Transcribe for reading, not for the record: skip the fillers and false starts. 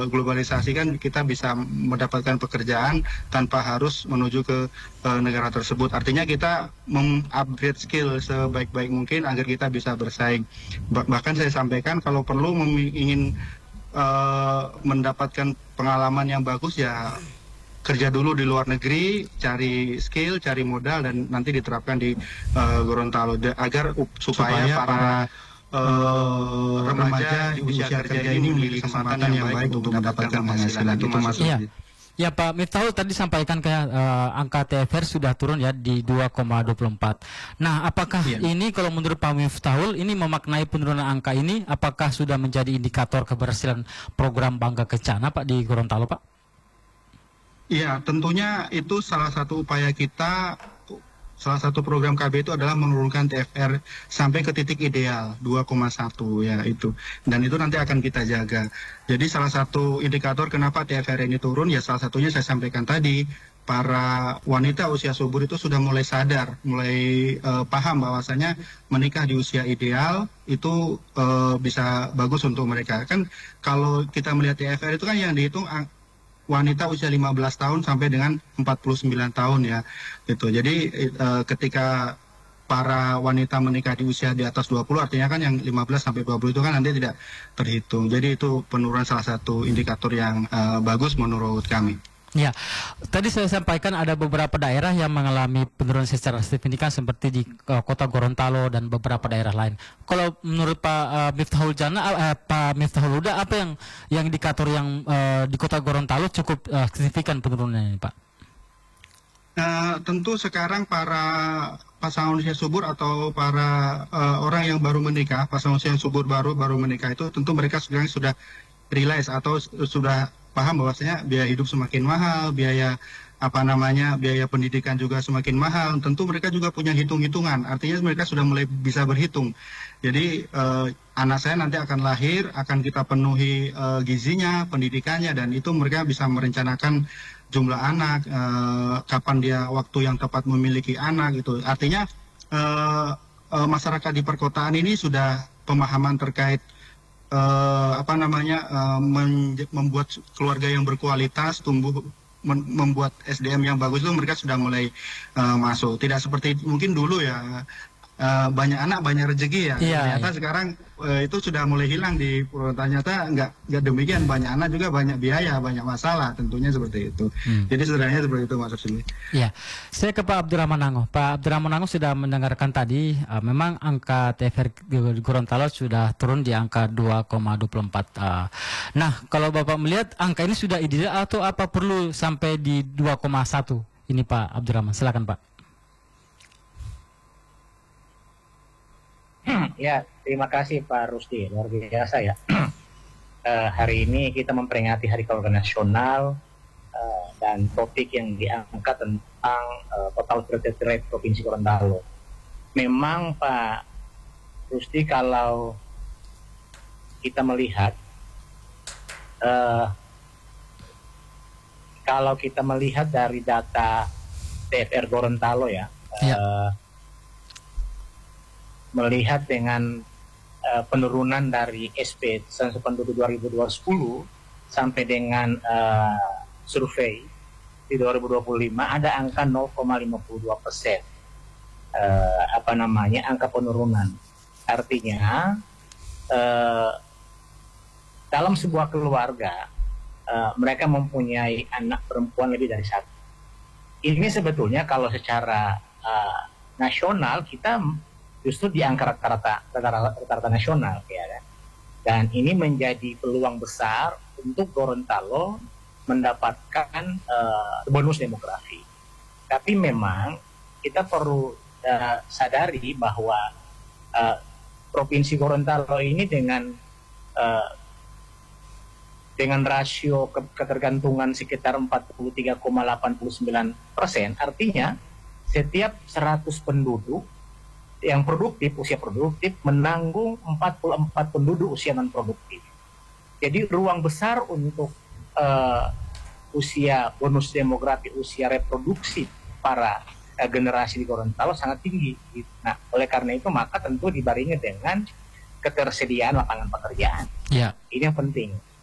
globalisasi kan kita bisa mendapatkan pekerjaan tanpa harus menuju ke negara tersebut. Artinya kita mengupgrade skill sebaik-baik mungkin agar kita bisa bersaing. Bahkan saya sampaikan kalau perlu ingin mendapatkan pengalaman yang bagus ya kerja dulu di luar negeri, cari skill, cari modal, dan nanti diterapkan di Gorontalo agar supaya para remaja di usia kerja ini memiliki kesempatan yang baik untuk mendapatkan penghasilan. Itu maksudnya. Ya Pak Miftahul tadi sampaikan kayak angka TFR sudah turun ya di 2,24. Nah, apakah ini kalau menurut Pak Miftahul ini memaknai penurunan angka ini apakah sudah menjadi indikator keberhasilan program Bangga Kencana Pak di Gorontalo Pak? Iya, tentunya itu salah satu upaya kita. Salah satu program KB itu adalah menurunkan TFR sampai ke titik ideal 2,1 ya itu. Dan itu nanti akan kita jaga. Jadi salah satu indikator kenapa TFR ini turun ya salah satunya saya sampaikan tadi, para wanita usia subur itu sudah mulai sadar, mulai paham bahwasanya menikah di usia ideal itu bisa bagus untuk mereka. Kan kalau kita melihat TFR itu kan yang dihitung wanita usia 15 tahun sampai dengan 49 tahun ya. Gitu. Jadi ketika para wanita menikah di usia di atas 20 artinya kan yang 15 sampai 20 itu kan nanti tidak terhitung. Jadi itu penurunan salah satu indikator yang bagus menurut kami. Ya, tadi saya sampaikan ada beberapa daerah yang mengalami penurunan secara signifikan seperti di kota Gorontalo dan beberapa daerah lain. Kalau menurut Pak Miftahul Jana, Pak Miftahul Huda, apa yang indikator yang di kota Gorontalo cukup signifikan penurunannya, Pak? Tentu sekarang para pasangan usia subur atau para orang yang baru menikah, pasangan usia subur baru menikah itu tentu mereka sekarang sudah realize atau sudah paham bahwasanya biaya hidup semakin mahal, biaya pendidikan juga semakin mahal. Tentu mereka juga punya hitung-hitungan. Artinya mereka sudah mulai bisa berhitung. Jadi anak saya nanti akan lahir, akan kita penuhi gizinya, pendidikannya, dan itu mereka bisa merencanakan jumlah anak, kapan dia waktu yang tepat memiliki anak gitu. Artinya masyarakat di perkotaan ini sudah pemahaman terkait membuat keluarga yang berkualitas, membuat SDM yang bagus itu mereka sudah mulai masuk. Tidak seperti mungkin dulu ya, banyak anak banyak rezeki ya. Ternyata sekarang itu sudah mulai hilang di ternyata nggak demikian, banyak anak juga banyak biaya, banyak masalah, tentunya seperti itu. Jadi sebenarnya seperti itu maksud sini. Ya, saya ke Pak Abdurrahman Nango. Pak Abdurrahman Nango sudah mendengarkan tadi, memang angka TFR di Gorontalo sudah turun di angka 2,24. Nah, kalau Bapak melihat angka ini sudah ideal atau apa perlu sampai di 2,1? Ini Pak Abdurrahman, silakan Pak. Ya, terima kasih Pak Rusdi, luar biasa ya. Hari ini kita memperingati Hari Keluarga Nasional dan topik yang diangkat tentang total fertility rate Provinsi Gorontalo. Memang Pak Rusdi, kalau kita melihat dari data TFR Gorontalo ya. Melihat dengan penurunan dari SP Sensus Penduduk 2010 sampai dengan survei di 2025 ada angka 0,52%. Angka penurunan. Artinya dalam sebuah keluarga mereka mempunyai anak perempuan lebih dari satu. Ini sebetulnya kalau secara nasional kita justru di angka rata-rata nasional ya kan. Dan ini menjadi peluang besar untuk Gorontalo mendapatkan bonus demografi. Tapi memang kita perlu sadari bahwa Provinsi Gorontalo ini dengan rasio ketergantungan sekitar 43,89%, artinya setiap 100 penduduk yang produktif, usia produktif, menanggung 44 penduduk usia non-produktif. Jadi ruang besar untuk usia bonus demografi, usia reproduksi para generasi di Gorontalo sangat tinggi. Nah, oleh karena itu maka tentu dibarengi dengan ketersediaan lapangan pekerjaan. Ini yang penting.